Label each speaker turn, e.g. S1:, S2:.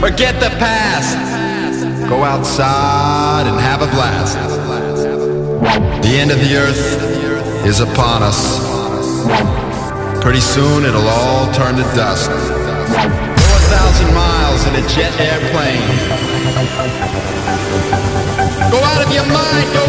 S1: Forget the past. Go outside and have a blast. The end of the earth is upon us. Pretty soon it'll all turn to dust. 4,000 miles in a jet airplane. Go out of your mind. Go